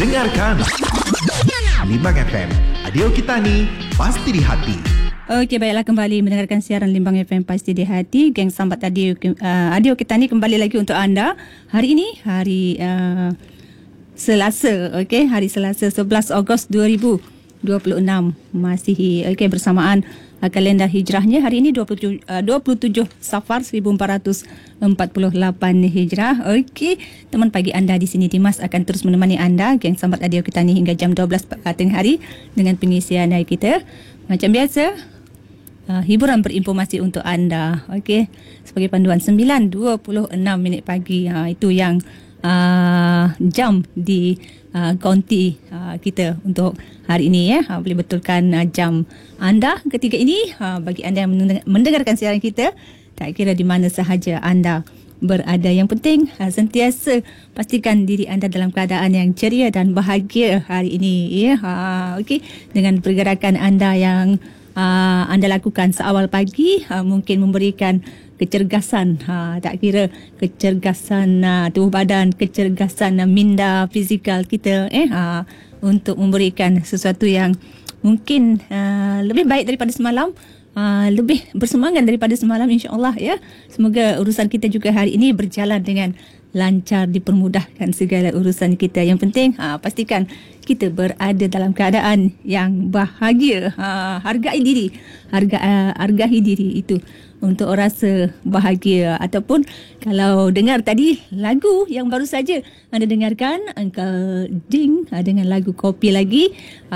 Dengarkan Limbang FM, audio kita ni pasti di hati. Okey, baiklah, kembali mendengarkan siaran Limbang FM Pasti di Hati. Geng Sambat Audio kita ni kembali lagi untuk anda. Hari ini hari Selasa, okey, hari Selasa 11 Ogos 2026 Masihi. Okey, bersamaan kalender hijrahnya hari ini 27 Safar 1448 Hijrah. Okey, teman pagi anda di sini Dimas akan terus menemani anda Geng Sambat Audio kita ni hingga jam 12 tengah hari dengan pengisian dari kita. Macam biasa, hiburan berinformasi untuk anda. Okey, sebagai panduan 9.26 pagi. Itu yang jam di konti kita untuk hari ini ya. Boleh betulkan jam anda ketika ini. Bagi anda yang mendengarkan siaran kita, tak kira di mana sahaja anda berada, yang penting sentiasa pastikan diri anda dalam keadaan yang ceria dan bahagia hari ini ya. Okey, dengan pergerakan anda yang anda lakukan seawal pagi, mungkin memberikan kecergasan, tak kira kecergasan tubuh badan, kecergasan minda fizikal kita untuk memberikan sesuatu yang mungkin lebih baik daripada semalam, lebih bersemangat daripada semalam, insya-Allah ya. Semoga urusan kita juga hari ini berjalan dengan lancar, dipermudahkan segala urusan kita. Yang penting pastikan kita berada dalam keadaan yang bahagia. Hargai diri, hargai diri itu untuk rasa bahagia. Ataupun kalau dengar tadi lagu yang baru saja anda dengarkan, Uncle Ding dengan lagu Kopi Lagi.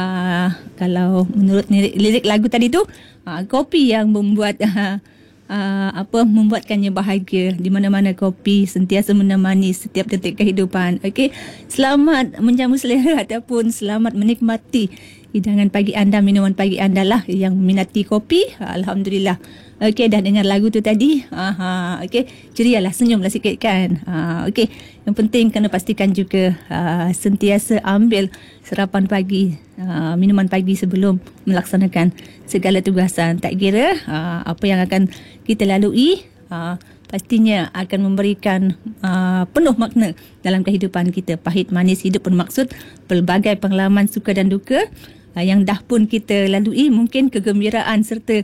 Kalau menurut lirik lagu tadi tu, kopi yang membuat membuatkannya bahagia. Di mana-mana kopi sentiasa menemani setiap detik kehidupan. Okey, selamat menjamu selera ataupun selamat menikmati hidangan pagi anda, minuman pagi anda lah yang minati kopi. Alhamdulillah. Okey, dah dengar lagu tu tadi. Okey, cerialah, senyumlah sikit kan. Okey, yang penting kena pastikan juga sentiasa ambil sarapan pagi, minuman pagi sebelum melaksanakan segala tugasan. Tak kira apa yang akan kita lalui, pastinya akan memberikan penuh makna dalam kehidupan kita. Pahit manis hidup bermaksud, pelbagai pengalaman suka dan duka yang dah pun kita lalui, mungkin kegembiraan serta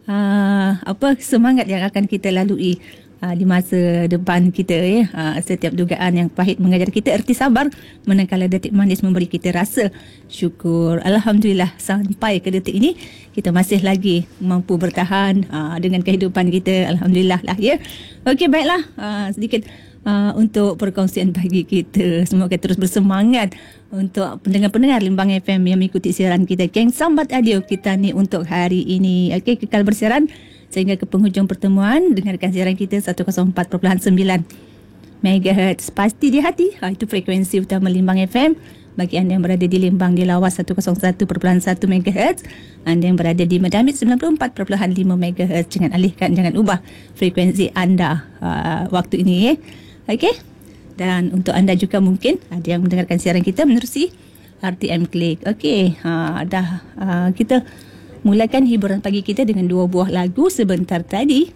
semangat yang akan kita lalui di masa depan kita ya. Setiap dugaan yang pahit mengajar kita erti sabar, manakala detik manis memberi kita rasa syukur. Alhamdulillah, sampai ke detik ini kita masih lagi mampu bertahan dengan kehidupan kita. Alhamdulillah lah ya. Okey, baiklah, sedikit untuk perkongsian pagi kita. Semoga terus bersemangat untuk pendengar-pendengar Limbang FM yang mengikuti siaran kita Geng Sambat Audio kita ni untuk hari ini. Okey, kekal bersiaran sehingga ke penghujung pertemuan. Dengarkan siaran kita 104.9 MHz pasti di hati. Itu frekuensi utama Limbang FM. Bagi anda yang berada di Limbang, di Lawas 101.1 MHz. Anda yang berada di Medamit 94.5 MHz. Jangan alihkan, jangan ubah frekuensi anda waktu ini ya. Okey. Dan untuk anda juga mungkin ada yang mendengarkan siaran kita menerusi RTM Klik. Okey, kita mulakan hiburan pagi kita dengan dua buah lagu sebentar tadi.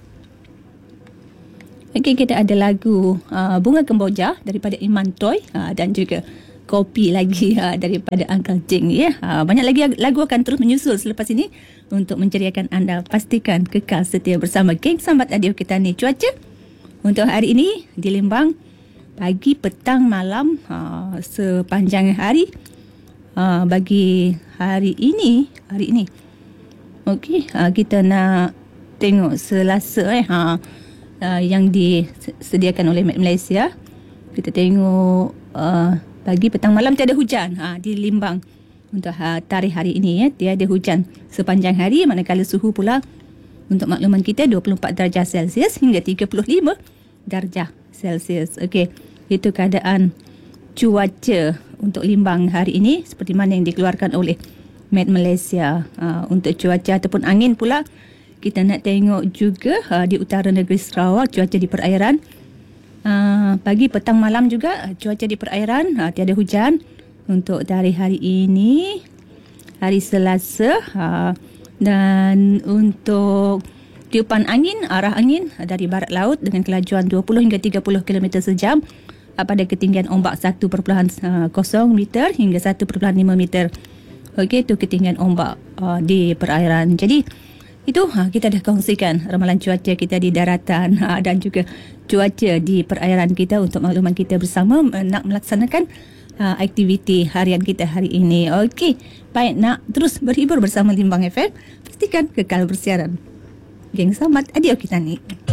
Okey, kita ada lagu Bunga Kemboja daripada Iman Toy dan juga Kopi Lagi daripada Uncle Jing ya. Banyak lagi lagu akan terus menyusul selepas ini untuk menceriakan anda. Pastikan kekal setia bersama Geng Sambat Audio kita ni. Cuaca untuk hari ini di Limbang, pagi, petang, malam, sepanjang hari. Bagi hari ini okey, kita nak tengok Selasa yang disediakan oleh Met Malaysia. Kita tengok pagi, petang, malam tiada hujan di Limbang untuk tarikh hari ini ya. Tiada hujan sepanjang hari, manakala suhu pula untuk makluman kita 24 darjah Celsius hingga 35 darjah Celsius. Okey, itu keadaan cuaca untuk Limbang hari ini seperti mana yang dikeluarkan oleh Met Malaysia. Untuk cuaca ataupun angin pula, kita nak tengok juga di utara negeri Sarawak, cuaca di perairan. Pagi, petang, malam juga cuaca di perairan tiada hujan untuk tarikh hari ini, hari Selasa. Dan untuk tiupan angin, arah angin dari barat laut dengan kelajuan 20 hingga 30 km sejam. pada ketinggian ombak 1.0 meter hingga 1.5 meter. Okey, itu ketinggian ombak di perairan. Jadi itu kita dah kongsikan ramalan cuaca kita di daratan dan juga cuaca di perairan kita untuk makluman kita bersama nak melaksanakan aktiviti harian kita hari ini. Okey, baik, nak terus berhibur bersama Limbang FM, pastikan kekal bersiaran. Geng, selamat adio kita ni.